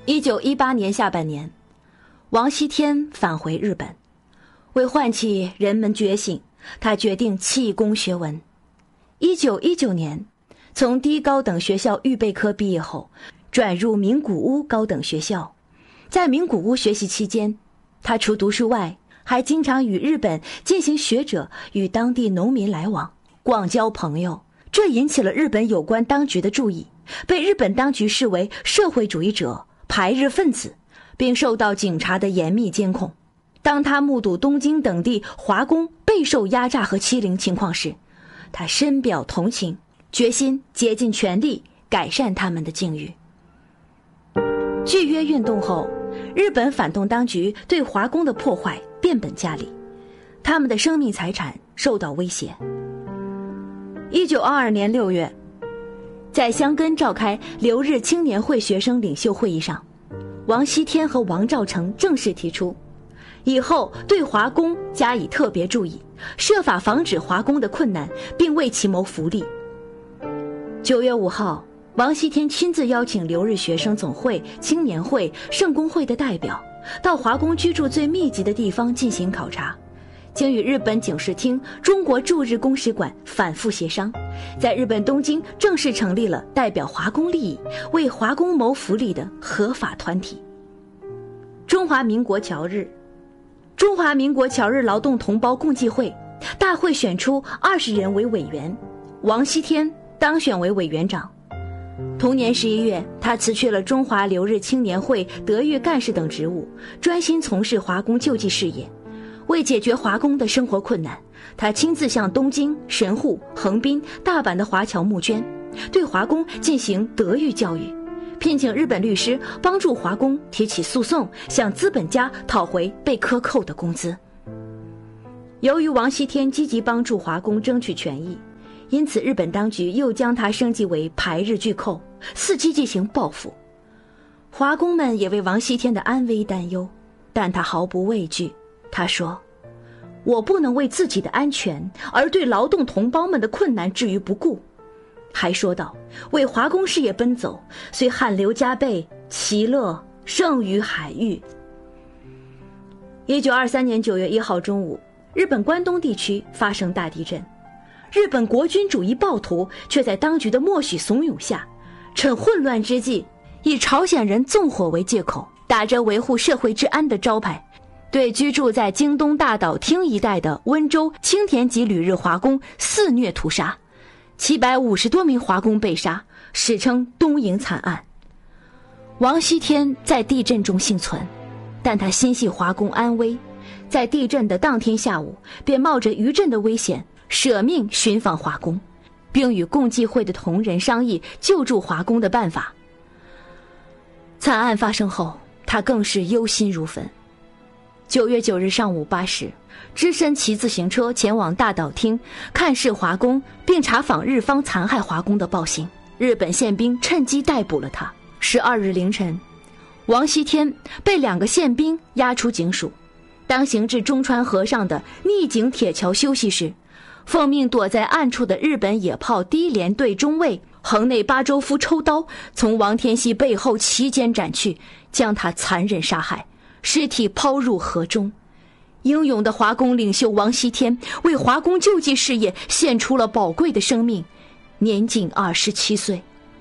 1918年下半年，王锡天返回日本，为唤起人们觉醒，他决定弃攻学文。1919年，从第一高等学校预备科毕业后，转入名古屋高等学校。在名古屋学习期间，他除读书外，还经常与日本进行学者与当地农民来往，广交朋友。这引起了日本有关当局的注意，被日本当局视为社会主义者、排日分子，并受到警察的严密监控。当他目睹东京等地华工备受压榨和欺凌情况时，他深表同情，决心竭尽全力改善他们的境遇。拒约运动后，日本反动当局对华工的破坏变本加厉，他们的生命财产受到威胁。1922年6月，在箱根召开留日青年会学生领袖会议上，王锡天和王兆成正式提出，以后对华工加以特别注意，设法防止华工的困难，并为其谋福利。9月5号，王锡天亲自邀请留日学生总会、青年会、圣公会的代表到华工居住最密集的地方进行考察，经与日本警视厅、中国驻日公使馆反复协商，在日本东京正式成立了代表华工利益、为华工谋福利的合法团体——中华民国侨日劳动同胞共济会。大会选出20人为委员，王锡天当选为委员长。同年11月，他辞去了中华留日青年会德育干事等职务，专心从事华工救济事业。为解决华工的生活困难，他亲自向东京、神户、横滨、大阪的华侨募捐，对华工进行德育教育，聘请日本律师帮助华工提起诉讼，向资本家讨回被克扣的工资。由于王锡天积极帮助华工争取权益，因此日本当局又将他升级为排日巨寇，伺机进行报复。华工们也为王锡天的安危担忧，但他毫不畏惧。他说，我不能为自己的安全而对劳动同胞们的困难置于不顾。还说道，为华工事业奔走，虽汗流浃背，其乐胜于海域。1923年9月1号中午，日本关东地区发生大地震，日本国军主义暴徒却在当局的默许怂恿下，趁混乱之际，以朝鲜人纵火为借口，打着维护社会治安的招牌，对居住在京东大岛町一带的温州、青田籍旅日华工肆虐屠杀，750多名华工被杀，史称东营惨案。王锡天在地震中幸存，但他心系华工安危，在地震的当天下午，便冒着余震的危险，舍命寻访华工，并与共济会的同仁商议救助华工的办法。惨案发生后，他更是忧心如焚。9月9日上午8时，只身骑自行车前往大岛町看视华工，并查访日方残害华工的暴行。日本宪兵趁机逮捕了他。12日凌晨，王锡天被2个宪兵押出警署。当行至中川河上的逆井铁桥休息时，奉命躲在暗处的日本野炮第一联队中尉横内八周夫抽刀从王天熙背后齐肩斩去，将他残忍杀害，尸体抛入河中。英勇的华工领袖王锡天为华工救济事业献出了宝贵的生命，年仅27岁。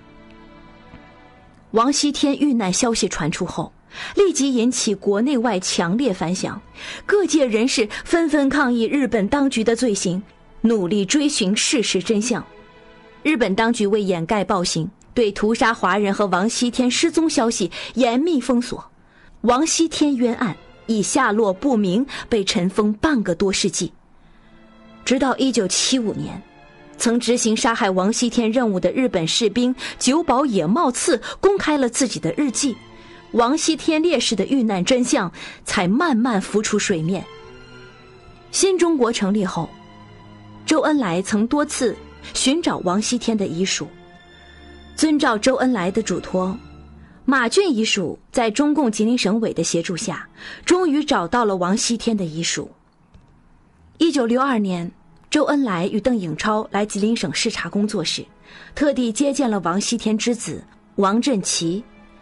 王锡天遇难消息传出后，立即引起国内外强烈反响，各界人士纷纷抗议日本当局的罪行，努力追寻事实真相。日本当局为掩盖暴行，对屠杀华人和王锡天失踪消息严密封锁。王锡天冤案已下落不明，被尘封半个多世纪。直到1975年，曾执行杀害王锡天任务的日本士兵久保野茂次公开了自己的日记，王锡天烈士的遇难真相才慢慢浮出水面。新中国成立后，周恩来曾多次寻找王锡天的遗属，遵照周恩来的嘱托，马俊遗属在中共吉林省委的协助下，终于找到了王锡天的遗属。1962年，周恩来与邓颖超来吉林省视察工作时，特地接见了王锡天之子王振奇。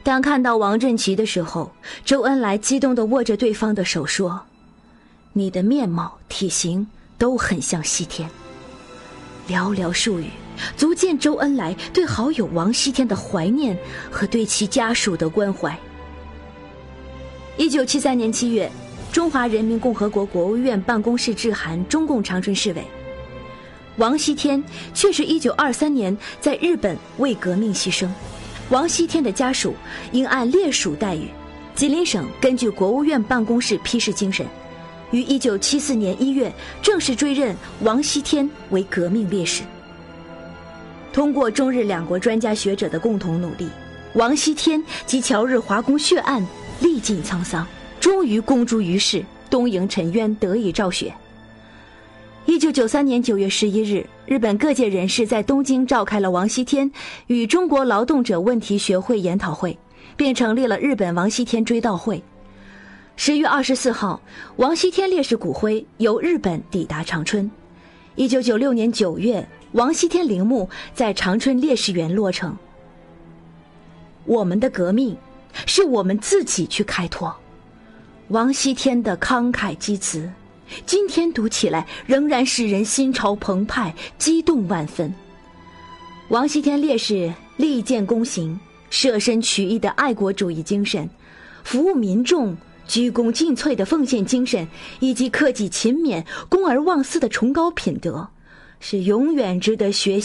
当看到王振奇的时候，周恩来激动地握着对方的手说：“你的面貌、体型都很像西天。”寥寥数语，足见周恩来对好友王锡天的怀念和对其家属的关怀。1973年7月，中华人民共和国国务院办公室致函中共长春市委，王锡天却是1923年在日本为革命牺牲。王锡天的家属应按烈属待遇，吉林省根据国务院办公室批示精神，于1974年1月正式追认王锡天为革命烈士。通过中日两国专家学者的共同努力，王锡天及侨日华工血案历尽沧桑，终于公诸于世，东瀛沉冤得以昭雪。1993年9月11日，日本各界人士在东京召开了王锡天与中国劳动者问题学会研讨会，并成立了日本王锡天追悼会。10月24号，王锡天烈士骨灰由日本抵达长春。1996年9月，王锡天陵墓在长春烈士园落成。我们的革命是我们自己去开拓。王锡天的慷慨激词，今天读起来仍然使人心潮澎湃，激动万分。王锡天烈士立剑躬行，舍身取义的爱国主义精神，服务民众、鞠躬尽瘁的奉献精神，以及克己勤勉、公而忘私的崇高品德，是永远值得学